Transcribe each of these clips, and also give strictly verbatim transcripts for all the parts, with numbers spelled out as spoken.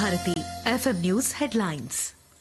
Bharati FM news headlines.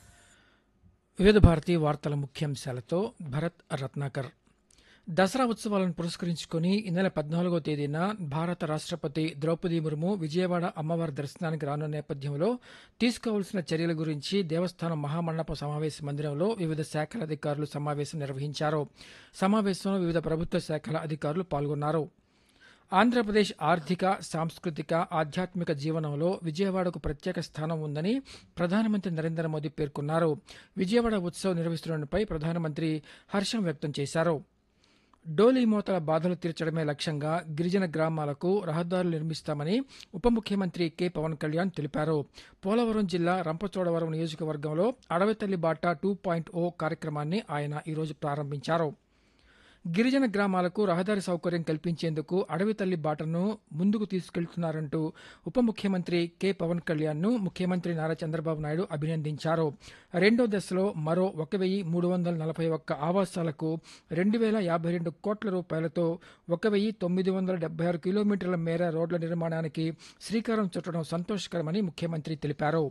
వివిధ భారతి వార్తల ముఖ్యాంశాలతో భరత్ రత్నాకర్. దసరా ఉత్సవాలను పురస్కరించుకుని ఈ నెల పద్నాలుగో తేదీన భారత రాష్ట్రపతి ద్రౌపది ముర్ము విజయవాడ అమ్మవారి దర్శనానికి రానున్న నేపథ్యంలో తీసుకోవాల్సిన చర్యల గురించి దేవస్థానం మహామండప సమావేశ మందిరంలో వివిధ శాఖల అధికారులు సమావేశం నిర్వహించారు. సమావేశంలో వివిధ ప్రభుత్వ శాఖల అధికారులు పాల్గొన్నారు. ఆంధ్రప్రదేశ్ ఆర్థిక, సాంస్కృతిక, ఆధ్యాత్మిక జీవనంలో విజయవాడకు ప్రత్యేక స్థానం ఉందని ప్రధానమంత్రి నరేంద్ర మోదీ పేర్కొన్నారు. విజయవాడ ఉత్సవ్ నిర్వహిస్తుండటంపై ప్రధానమంత్రి హర్షం వ్యక్తం చేశారు. డోలీ మోతల బాధలు తీర్చడమే లక్ష్యంగా గిరిజన గ్రామాలకు రహదారులు నిర్మిస్తామని ఉప ముఖ్యమంత్రి కె పవన్ కళ్యాణ్ తెలిపారు. పోలవరం జిల్లా రంపచోడవరం నియోజకవర్గంలో అడవితల్లి బాట టూ పాయింట్ ఓ కార్యక్రమాన్ని ఆయన ఈరోజు ప్రారంభించారు. గిరిజన గ్రామాలకు రహదారి సౌకర్యం కల్పించేందుకు అడవితల్లి బాటను ముందుకు తీసుకెళ్తున్నారంటూ ఉప ముఖ్యమంత్రి కె పవన్ కళ్యాణ్ను ముఖ్యమంత్రి నారా చంద్రబాబు నాయుడు అభినందించారు. రెండో దశలో మరో ఒక వెయ్యి మూడు వందల నలభై ఒక్క ఆవాసాలకు రెండు వేల యాభై రెండు కోట్ల రూపాయలతో ఒక వెయ్యి తొమ్మిది వందల డెబ్బై ఆరు కిలోమీటర్ల మేర రోడ్ల నిర్మాణానికి శ్రీకారం చుట్టడం సంతోషకరమని ముఖ్యమంత్రి తెలిపారు.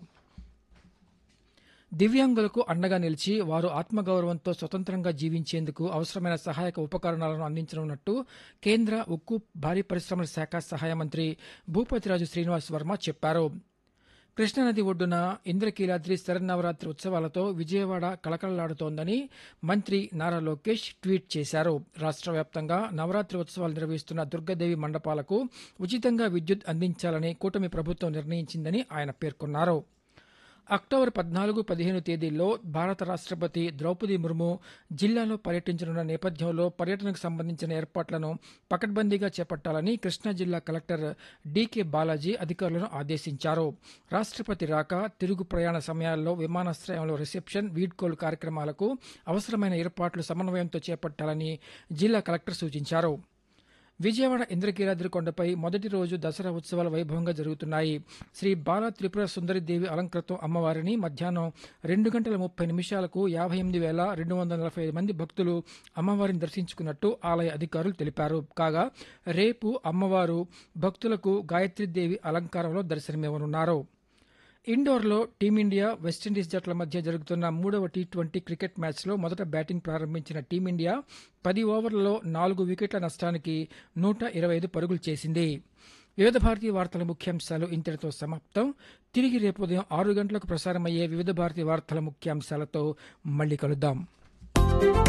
దివ్యాంగులకు అండగా నిలిచి వారు ఆత్మగౌరవంతో స్వతంత్రంగా జీవించేందుకు అవసరమైన సహాయక ఉపకరణాలను అందించనున్నట్టు కేంద్ర ఉక్కు, భారీ పరిశ్రమల శాఖ సహాయ మంత్రి భూపతిరాజు శ్రీనివాస్ వర్మ చెప్పారు. కృష్ణానది ఒడ్డున ఇంద్రకీలాద్రి శరన్నవరాత్రి ఉత్సవాలతో విజయవాడ కళకళలాడుతోందని మంత్రి నారా లోకేష్ ట్వీట్ చేశారు. రాష్ట్ర వ్యాప్తంగా నవరాత్రి ఉత్సవాలు నిర్వహిస్తున్న దుర్గాదేవి మండపాలకు ఉచితంగా విద్యుత్ అందించాలని కూటమి ప్రభుత్వం నిర్ణయించిందని ఆయన పేర్కొన్నారు. అక్టోబర్ పద్నాలుగు, పదిహేను తేదీల్లో భారత రాష్ట్రపతి ద్రౌపది ముర్ము జిల్లాలో పర్యటించనున్న నేపథ్యంలో పర్యటనకు సంబంధించిన ఏర్పాట్లను పకడ్బందీగా చేపట్టాలని కృష్ణా జిల్లా కలెక్టర్ డీకే బాలాజీ అధికారులను ఆదేశించారు. రాష్ట్రపతి రాక, తిరుగు ప్రయాణ సమయాల్లో విమానాశ్రయంలో రిసెప్షన్, వీడ్కోలు కార్యక్రమాలకు అవసరమైన ఏర్పాట్లు సమన్వయంతో చేపట్టాలని జిల్లా కలెక్టర్ సూచించారు. విజయవాడ ఇంద్రకీలాద్రి కొండపై మొదటి రోజు దసరా ఉత్సవాలు వైభవంగా జరుగుతున్నాయి. శ్రీ బాల త్రిపుర సుందరిదేవి అలంకృతం అమ్మవారిని మధ్యాహ్నం రెండు గంటల ముప్పై నిమిషాలకు యాభై ఎనిమిది వేల రెండు వందల నలభై ఐదు మంది భక్తులు అమ్మవారిని దర్శించుకున్నట్టు ఆలయ అధికారులు తెలిపారు. కాగా రేపు అమ్మవారు భక్తులకు గాయత్రీదేవి అలంకారంలో దర్శనమివ్వనున్నారు. ఇండోర్లో టీమిండియా, వెస్టిండీస్ జట్ల మధ్య జరుగుతున్న మూడవ టీ ట్వంటీ క్రికెట్ మ్యాచ్లో మొదట బ్యాటింగ్ ప్రారంభించిన టీమిండియా పది ఓవర్లలో నాలుగు వికెట్ల నష్టానికి నూట ఇరవై ఐదు పరుగులు చేసింది. వివిధ భారతీయ వార్తల ముఖ్యాంశాలు ఇంతటితో సమాప్తం. తిరిగి రేపు ఉదయం ఆరు గంటలకు ప్రసారమయ్యే వివిధ భారతీయ వార్తల ముఖ్యాంశాలతో మళ్లీ కలుద్దాం.